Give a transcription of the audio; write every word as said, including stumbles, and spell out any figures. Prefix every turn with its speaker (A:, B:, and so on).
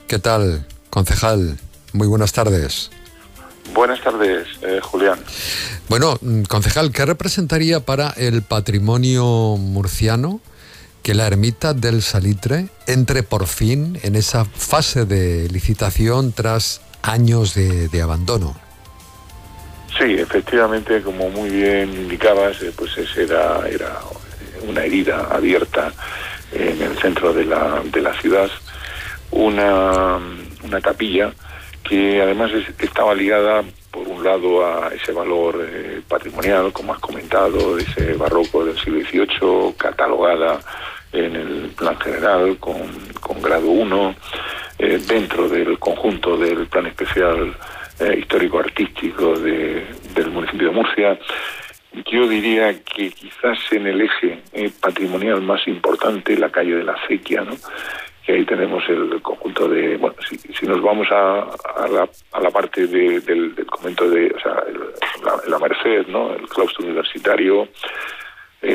A: ¿Qué tal, concejal? Muy buenas tardes.
B: Buenas tardes, eh, Julián.
A: Bueno, concejal, ¿qué representaría para el patrimonio murciano que la ermita del Salitre entre por fin en esa fase de licitación tras años de, de abandono?
B: Sí, efectivamente, como muy bien indicabas, eh, pues esa era, era una herida abierta en el centro de la, de la ciudad, una, una capilla que además es, estaba ligada, por un lado, a ese valor eh, patrimonial, como has comentado, ese barroco del siglo dieciocho, catalogada en el plan general con, con grado uno, eh, dentro del conjunto del plan especial eh, histórico-artístico de, del municipio de Murcia. Yo diría que quizás en el eje eh, patrimonial más importante, la calle de la Acequia, ¿no?, que ahí tenemos el conjunto de, bueno, si, si nos vamos a, a, la, a la parte de, del, del convento de, o sea, el, la, la Merced, ¿no?, el claustro universitario,